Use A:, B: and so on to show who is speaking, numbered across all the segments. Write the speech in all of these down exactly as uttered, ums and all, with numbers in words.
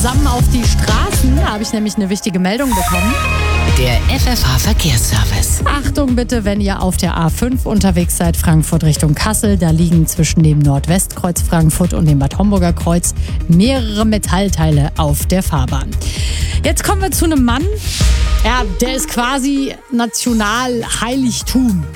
A: zusammen auf die Straßen. Da habe ich nämlich eine wichtige Meldung bekommen.
B: Der F F H-Verkehrsservice.
A: Achtung bitte, wenn ihr auf der A fünf unterwegs seid, Frankfurt Richtung Kassel. Da liegen zwischen dem Nordwestkreuz Frankfurt und dem Bad Homburger Kreuz mehrere Metallteile auf der Fahrbahn. Jetzt kommen wir zu einem Mann, ja, der ist quasi Nationalheiligtum.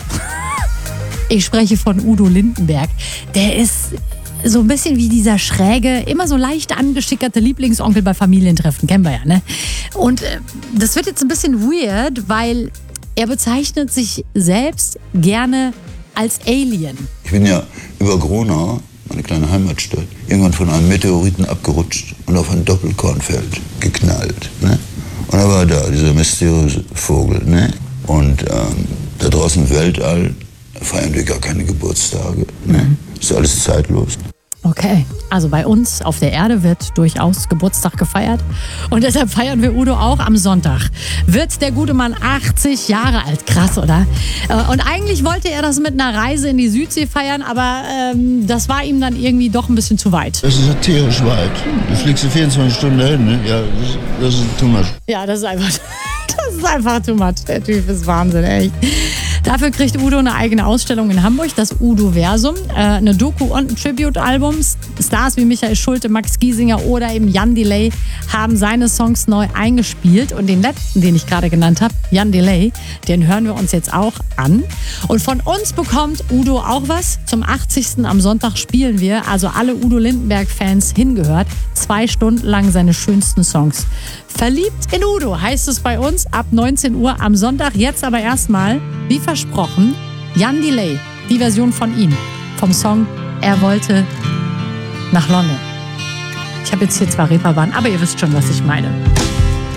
A: Ich spreche von Udo Lindenberg. Der ist so ein bisschen wie dieser schräge, immer so leicht angeschickerte Lieblingsonkel bei Familientreffen. Kennen wir ja, ne? Und äh, das wird jetzt ein bisschen weird, weil er bezeichnet sich selbst gerne als Alien.
C: Ich bin ja über Gronau, meine kleine Heimatstadt, irgendwann von einem Meteoriten abgerutscht und auf ein Doppelkornfeld geknallt. Ne? Und da war da dieser mysteriöse Vogel. Ne? Und ähm, da draußen im Weltall feiern wir gar keine Geburtstage. Ne?
A: Mhm.
C: Ist alles zeitlos.
A: Okay, also bei uns auf der Erde wird durchaus Geburtstag gefeiert und deshalb feiern wir Udo auch am Sonntag. Wird der gute Mann achtzig Jahre alt, krass, oder? Und eigentlich wollte er das mit einer Reise in die Südsee feiern, aber ähm, das war ihm dann irgendwie doch ein bisschen zu weit.
C: Das ist ja tierisch weit. Du fliegst du vierundzwanzig Stunden dahin, ne? Ja, das, das ist too much.
A: Ja, das ist einfach, das ist einfach too much. Der Typ ist Wahnsinn, echt. Dafür kriegt Udo eine eigene Ausstellung in Hamburg, das Udo-Versum, äh, eine Doku und ein Tribute-Album. Stars wie Michael Schulte, Max Giesinger oder eben Jan Delay haben seine Songs neu eingespielt. Und den letzten, den ich gerade genannt habe, Jan Delay, den hören wir uns jetzt auch an. Und von uns bekommt Udo auch was. Zum achtzigsten am Sonntag spielen wir, also alle Udo Lindenberg-Fans hingehört, zwei Stunden lang seine schönsten Songs. Verliebt in Udo heißt es bei uns ab neunzehn Uhr am Sonntag. Jetzt aber erstmal, wie versprochen, Jan Delay, die Version von ihm, vom Song Er wollte nach London. Ich habe jetzt hier zwar Reeperbahn, aber ihr wisst schon, was ich meine.